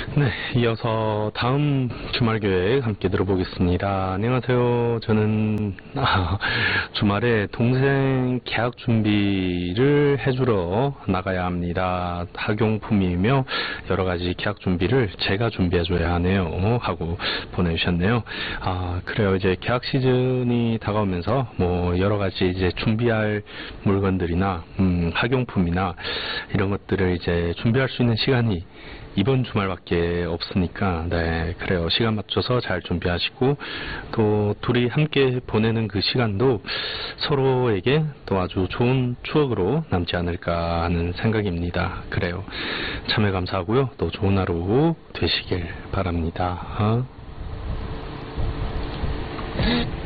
네, 이어서 다음 주말 계획 함께 들어보겠습니다. 안녕하세요. 저는 주말에 동생 계약 준비를 해주러 나가야 합니다. 학용품이며 여러 가지 계약 준비를 제가 준비해줘야 하네요. 하고 보내주셨네요. 그래요. 이제 계약 시즌이 다가오면서 뭐 여러 가지 이제 준비할 물건들이나 학용품이나 이런 것들을 이제 준비할 수 있는 시간이 이번 주말밖에 없으니까, 네, 그래요. 시간 맞춰서 잘 준비하시고, 또 둘이 함께 보내는 그 시간도 서로에게 또 아주 좋은 추억으로 남지 않을까 하는 생각입니다. 그래요. 참여 감사하고요. 또 좋은 하루 되시길 바랍니다.